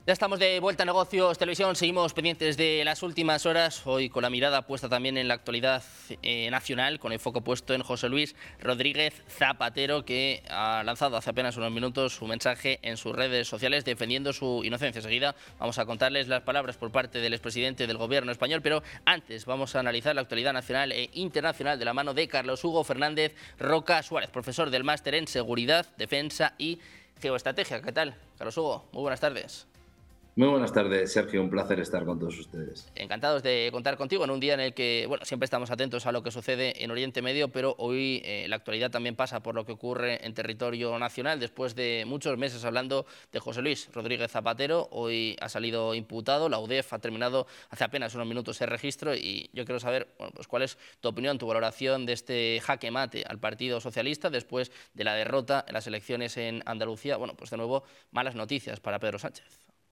Ya estamos de vuelta a Negocios Televisión, seguimos pendientes de las últimas horas, hoy con la mirada puesta también en la actualidad nacional, con el foco puesto en José Luis Rodríguez Zapatero, que ha lanzado hace apenas unos minutos su mensaje en sus redes sociales defendiendo su inocencia. Enseguida vamos a contarles las palabras por parte del expresidente del gobierno español, pero antes vamos a analizar la actualidad nacional e internacional de la mano de Carlos Hugo Fernández Roca Suárez, profesor del máster en Seguridad, Defensa y Geoestrategia. ¿Qué tal, Carlos Hugo? Muy buenas tardes. Muy buenas tardes, Sergio. Un placer estar con todos ustedes. Encantados de contar contigo en un día en el que, bueno, siempre estamos atentos a lo que sucede en Oriente Medio, pero hoy la actualidad también pasa por lo que ocurre en territorio nacional. Después de muchos meses hablando de José Luis Rodríguez Zapatero, hoy ha salido imputado. La UDEF ha terminado hace apenas unos minutos el registro y yo quiero saber, bueno, pues cuál es tu opinión, tu valoración de este jaque mate al Partido Socialista después de la derrota en las elecciones en Andalucía. Bueno, pues de nuevo, malas noticias para Pedro Sánchez.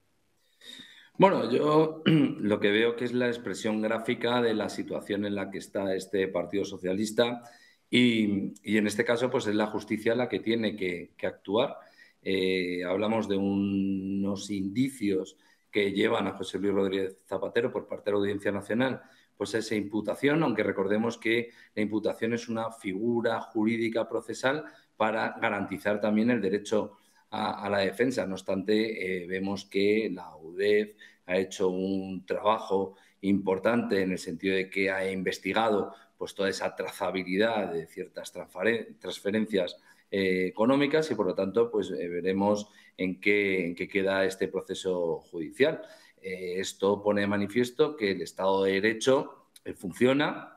Bueno, yo lo que veo que es la expresión gráfica de la situación en la que está este Partido Socialista y en este caso pues es la justicia la que tiene que actuar. Hablamos de unos indicios que llevan a José Luis Rodríguez Zapatero por parte de la Audiencia Nacional pues esa imputación, aunque recordemos que la imputación es una figura jurídica procesal para garantizar también el derecho a la defensa. No obstante, vemos que la UDEF ha hecho un trabajo importante en el sentido de que ha investigado pues, toda esa trazabilidad de ciertas transferencias económicas y, por lo tanto, pues, veremos en qué queda este proceso judicial. Esto pone de manifiesto que el Estado de Derecho funciona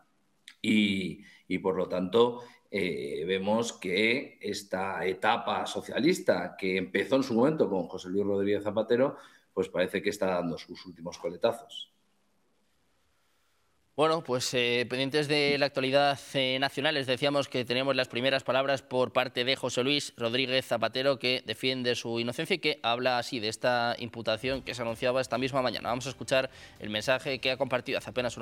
y, por lo tanto, vemos que esta etapa socialista que empezó en su momento con José Luis Rodríguez Zapatero, pues parece que está dando sus últimos coletazos. Bueno, pues pendientes de la actualidad nacional, les decíamos que teníamos las primeras palabras por parte de José Luis Rodríguez Zapatero, que defiende su inocencia y que habla así de esta imputación que se anunciaba esta misma mañana. Vamos a escuchar el mensaje que ha compartido hace apenas unos